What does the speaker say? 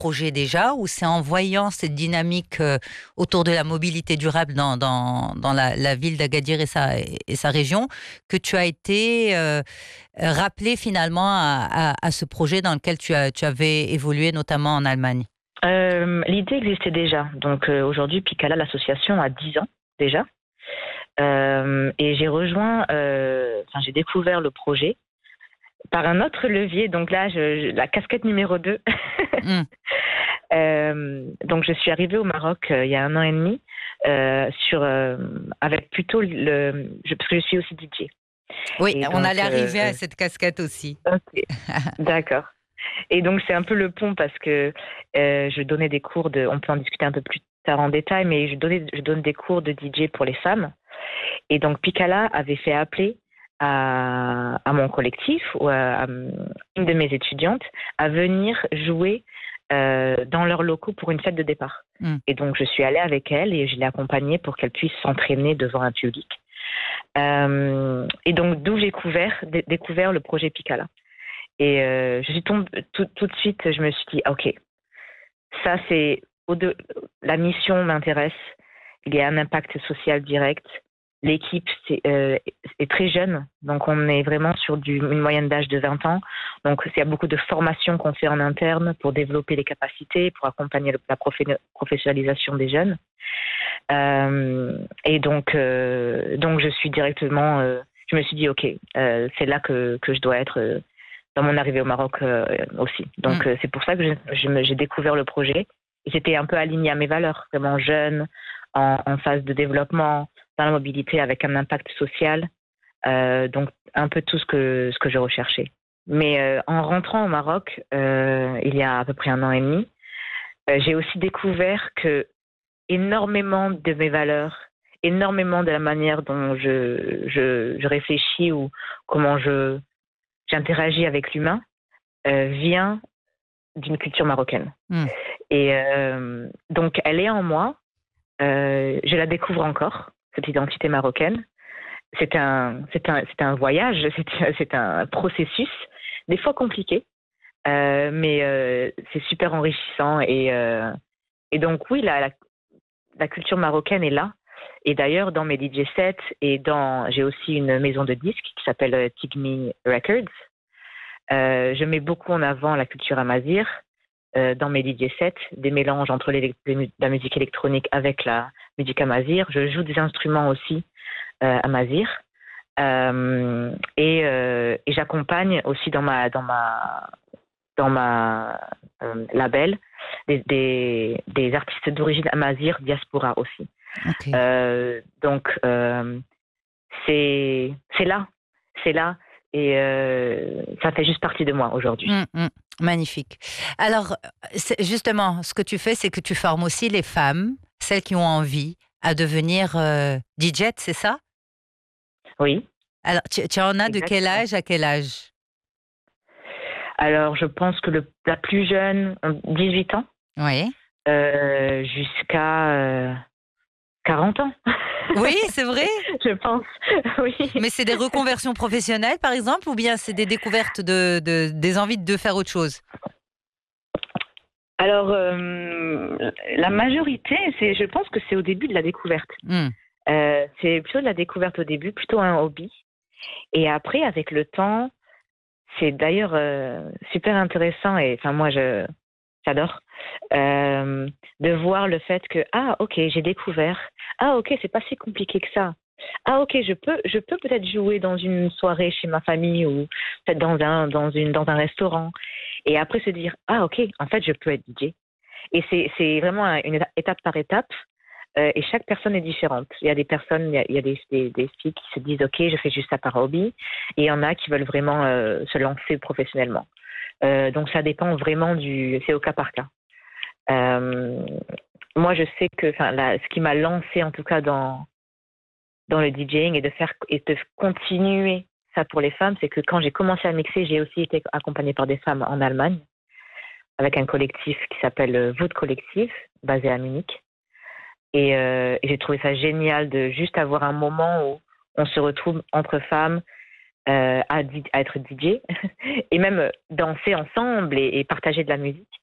projet déjà, ou c'est en voyant cette dynamique autour de la mobilité durable dans la ville d'Agadir et sa région que tu as été rappelé finalement à ce projet dans lequel tu avais évolué, notamment en Allemagne? L'idée existait déjà. Donc aujourd'hui, Picala, l'association, a 10 ans déjà. Et j'ai j'ai découvert le projet par un autre levier. Donc là, la casquette numéro 2. Mm. Donc je suis arrivée au Maroc il y a 1 an et demi avec plutôt parce que je suis aussi DJ. Oui, Et on donc, allait arriver à cette casquette aussi. Ok, d'accord. Et donc c'est un peu le pont parce que je donnais des cours on peut en discuter un peu plus tard en détail, mais je donne des cours de DJ pour les femmes. Et donc Picala avait fait appeler à mon collectif ou à une de mes étudiantes à venir jouer dans leurs locaux pour une fête de départ. Mm. Et donc je suis allée avec elle et je l'ai accompagnée pour qu'elle puisse s'entraîner devant un public. Et donc d'où j'ai découvert le projet Picala. Et je suis tombée tout de suite, je me suis dit, ok, ça c'est la mission m'intéresse. Il y a un impact social direct. L'équipe est très jeune, donc on est vraiment sur une moyenne d'âge de 20 ans. Donc il y a beaucoup de formations qu'on fait en interne pour développer les capacités, pour accompagner la professionnalisation des jeunes. Et donc je suis directement, je me suis dit ok, c'est là que je dois être dans mon arrivée au Maroc aussi. Donc c'est pour ça que j'ai découvert le projet. Et c'était un peu aligné à mes valeurs, vraiment jeune, en phase de développement, dans la mobilité avec un impact social. Donc un peu tout ce que je recherchais. Mais en rentrant au Maroc, il y a à peu près 1 an et demi, j'ai aussi découvert que énormément de mes valeurs, énormément de la manière dont je réfléchis ou comment j'interagis avec l'humain vient d'une culture marocaine. Mm. Et donc, elle est en moi. Je la découvre encore, cette identité marocaine. C'est un voyage, c'est un processus, des fois compliqué, mais c'est super enrichissant. Et donc, oui, la culture marocaine est là. Et d'ailleurs, dans mes DJ sets j'ai aussi une maison de disques qui s'appelle Tigni Records. Je mets beaucoup en avant la culture amazigh dans mes DJ sets, des mélanges entre la musique électronique avec la musique amazigh. Je joue des instruments aussi amazigh. Et j'accompagne aussi dans ma label des artistes d'origine amazigh diaspora aussi. Okay. Donc c'est là et ça fait juste partie de moi aujourd'hui. Magnifique. Alors justement, ce que tu fais, c'est que tu formes aussi les femmes, celles qui ont envie à devenir DJ, c'est ça? Oui. Alors tu en as. Exactement. De quel âge à quel âge? Alors je pense que la plus jeune, 18 ans. Oui. Jusqu'à 40 ans. Oui, c'est vrai. Je pense, oui. Mais c'est des reconversions professionnelles, par exemple, ou bien c'est des découvertes des envies de faire autre chose? Alors, la majorité, je pense que c'est au début de la découverte. C'est plutôt de la découverte au début, plutôt un hobby. Et après, avec le temps, c'est d'ailleurs super intéressant. Et enfin, moi, j'adore de voir le fait que ok, j'ai découvert, ok, c'est pas si compliqué que ça, ok, je peux peut-être jouer dans une soirée chez ma famille ou peut-être dans un restaurant, et après se dire ok, en fait je peux être DJ. Et c'est vraiment une étape par étape, et chaque personne est différente. Il y a des personnes, il y a des filles qui se disent ok, je fais juste ça par hobby, et il y en a qui veulent vraiment se lancer professionnellement. Donc ça dépend vraiment c'est au cas par cas. Moi, je sais que ce qui m'a lancé en tout cas dans le DJing et de continuer ça pour les femmes, c'est que quand j'ai commencé à mixer, j'ai aussi été accompagnée par des femmes en Allemagne avec un collectif qui s'appelle Wood Collectif, basé à Munich. Et j'ai trouvé ça génial de juste avoir un moment où on se retrouve entre femmes à être DJ et même danser ensemble et partager de la musique.